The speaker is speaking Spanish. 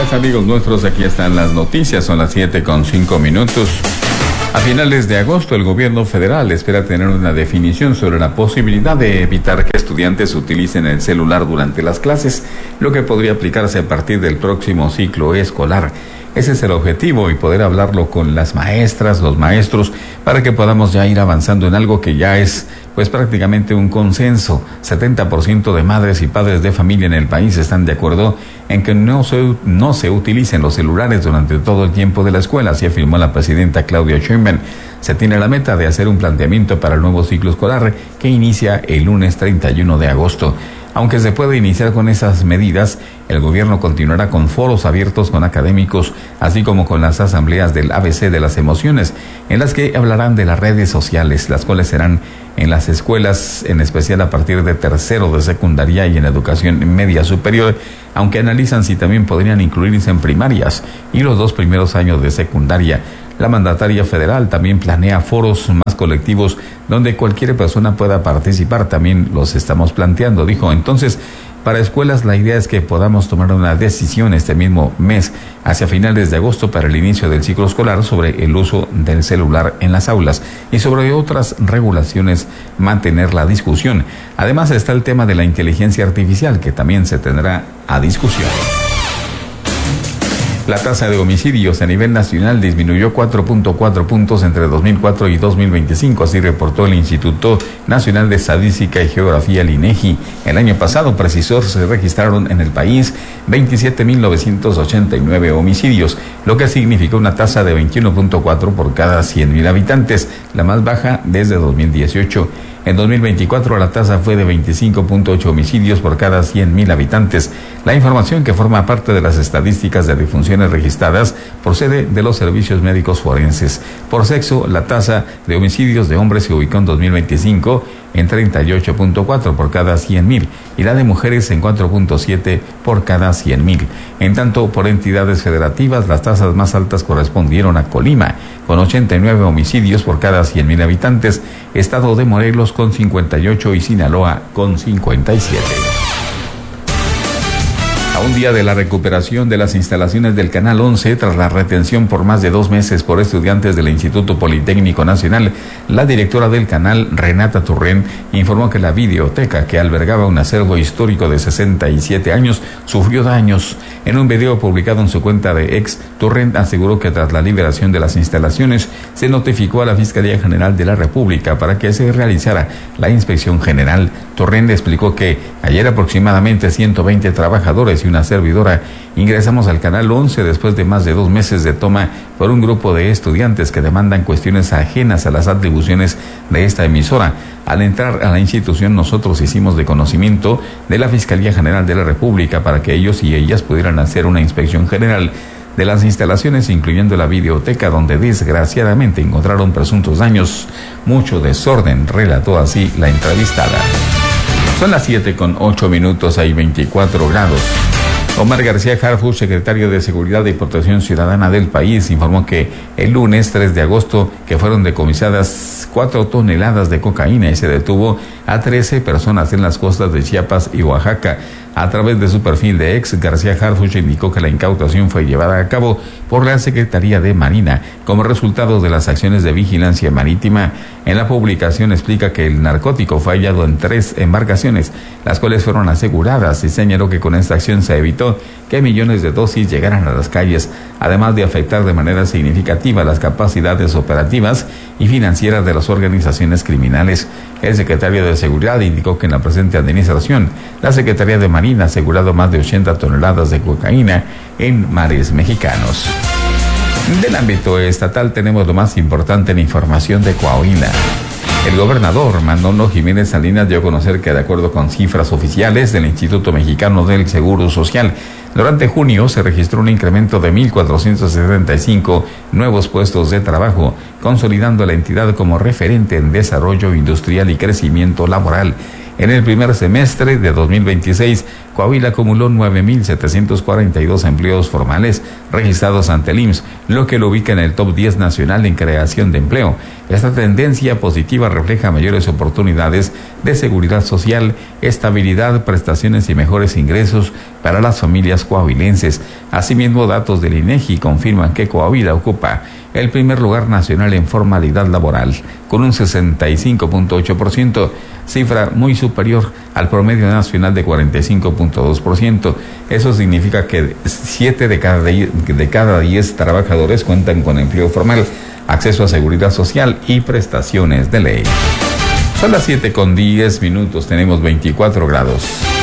días, amigos nuestros. Aquí están las noticias. Son las 7:05. A finales de agosto, el gobierno federal espera tener una definición sobre la posibilidad de evitar que estudiantes utilicen el celular durante las clases, lo que podría aplicarse a partir del próximo ciclo escolar. Ese es el objetivo, y poder hablarlo con las maestras, los maestros, para que podamos ya ir avanzando en algo que ya es pues prácticamente un consenso. 70% de madres y padres de familia en el país están de acuerdo en que no se utilicen los celulares durante todo el tiempo de la escuela, así afirmó la presidenta Claudia Sheinbaum. Se tiene la meta de hacer un planteamiento para el nuevo ciclo escolar que inicia el lunes 31 de agosto. Aunque se puede iniciar con esas medidas, el gobierno continuará con foros abiertos con académicos, así como con las asambleas del ABC de las emociones, en las que hablarán de las redes sociales, las cuales serán en las escuelas, en especial a partir de tercero de secundaria y en educación media superior, aunque analizan si también podrían incluirse en primarias y los 2 primeros años de secundaria. La mandataria federal también planea foros más colectivos donde cualquier persona pueda participar. También los estamos planteando, dijo. Entonces, para escuelas, la idea es que podamos tomar una decisión este mismo mes, hacia finales de agosto, para el inicio del ciclo escolar, sobre el uso del celular en las aulas y sobre otras regulaciones, mantener la discusión. Además está el tema de la inteligencia artificial, que también se tendrá a discusión. La tasa de homicidios a nivel nacional disminuyó 4.4 puntos entre 2004 y 2025, así reportó el Instituto Nacional de Estadística y Geografía, el INEGI. El año pasado, precisó, se registraron en el país 27.989 homicidios, lo que significó una tasa de 21.4 por cada 100.000 habitantes, la más baja desde 2018. En 2024 la tasa fue de 25.8 homicidios por cada 100.000 habitantes. La información, que forma parte de las estadísticas de defunciones registradas, procede de los servicios médicos forenses. Por sexo, la tasa de homicidios de hombres se ubicó en 2025 en 38.4 por cada 100.000 y la de mujeres en 4.7 por cada 100.000. En tanto, por entidades federativas, las tasas más altas correspondieron a Colima, con 89 homicidios por cada 100.000 habitantes, Estado de Morelos con 58 y Sinaloa con 57. A un día de la recuperación de las instalaciones del Canal 11 tras la retención por más de 2 meses por estudiantes del Instituto Politécnico Nacional, la directora del canal, Renata Turrent, informó que la videoteca, que albergaba un acervo histórico de 67 años, sufrió daños. En un video publicado en su cuenta de X, Turrent aseguró que tras la liberación de las instalaciones se notificó a la Fiscalía General de la República para que se realizara la inspección general. Turrent explicó que ayer aproximadamente 120 trabajadores y una servidora ingresamos al Canal 11 después de más de 2 meses de toma por un grupo de estudiantes que demandan cuestiones ajenas a las atribuciones de esta emisora. Al entrar a la institución, nosotros hicimos de conocimiento de la Fiscalía General de la República para que ellos y ellas pudieran hacer una inspección general de las instalaciones, incluyendo la videoteca, donde desgraciadamente encontraron presuntos daños, mucho desorden, relató así la entrevistada. Son las 7:08, hay 24 grados. Omar García Harfuch, secretario de Seguridad y Protección Ciudadana del país, informó que el lunes 3 de agosto que fueron decomisadas 4 toneladas de cocaína y se detuvo a 13 personas en las costas de Chiapas y Oaxaca. A través de su perfil de X, García Harfuch indicó que la incautación fue llevada a cabo por la Secretaría de Marina como resultado de las acciones de vigilancia marítima. En la publicación explica que el narcótico fue hallado en 3 embarcaciones, las cuales fueron aseguradas, y señaló que con esta acción se evitó que millones de dosis llegaran a las calles, además de afectar de manera significativa las capacidades operativas y financieras de las organizaciones criminales. El secretario de Seguridad indicó que en la presente administración, la Secretaría de Marina ha asegurado más de 80 toneladas de cocaína en mares mexicanos. Del ámbito estatal tenemos lo más importante en información de Coahuila. El gobernador Manolo Jiménez Salinas dio a conocer que, de acuerdo con cifras oficiales del Instituto Mexicano del Seguro Social, durante junio se registró un incremento de 1,475 nuevos puestos de trabajo, consolidando a la entidad como referente en desarrollo industrial y crecimiento laboral. En el primer semestre de 2026, Coahuila acumuló 9.742 empleos formales registrados ante el IMSS, lo que lo ubica en el top 10 nacional en creación de empleo. Esta tendencia positiva refleja mayores oportunidades de seguridad social, estabilidad, prestaciones y mejores ingresos para las familias coahuilenses. Asimismo, datos del INEGI confirman que Coahuila ocupa el primer lugar nacional en formalidad laboral, con un 65.8%, cifra muy superior al promedio nacional de 45.2%. Eso significa que 7 de cada 10 trabajadores cuentan con empleo formal, acceso a seguridad social y prestaciones de ley. Son las 7:10, tenemos 24 grados.